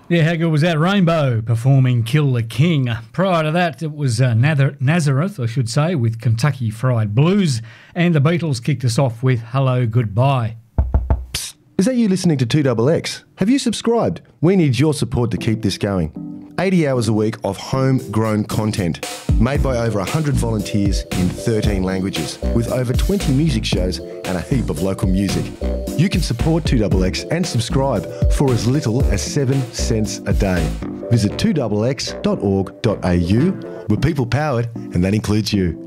Yeah, how good was that? Rainbow performing Kill the King. Prior to that, it was Nazareth, I should say, with Kentucky Fried Blues. And the Beatles kicked us off with Hello, Goodbye. Psst, is that you listening to 2XX? Have you subscribed? We need your support to keep this going. 80 hours a week of homegrown content, made by over 100 volunteers in 13 languages, with over 20 music shows and a heap of local music. You can support 2XX and subscribe for as little as 7 cents a day. Visit 2xx.org.au. We're people powered, and that includes you.